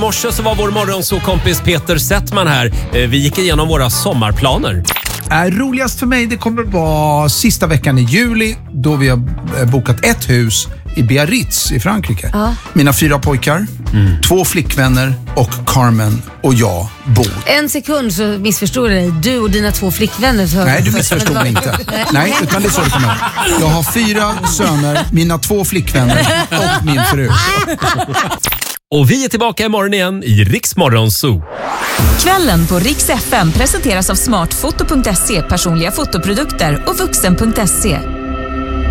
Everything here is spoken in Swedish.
morse så var vår morgonsåkompis Peter Settman här. Vi gick igenom våra sommarplaner. Roligast för mig det kommer vara sista veckan i juli då vi har bokat ett hus i Biarritz i Frankrike. Mina 4 pojkar, 2 flickvänner och Carmen och jag bor. En sekund så missförstod jag dig. Du och dina 2 flickvänner. Så Nej, du missförstod mig inte. Nej, utan det är så det kommer. Jag har 4 söner, mina 2 flickvänner och min fru. Och vi är tillbaka imorgon igen i Riks Morgonzoo. Kvällen på Riks FM presenteras av smartfoto.se, personliga fotoprodukter och vuxen.se.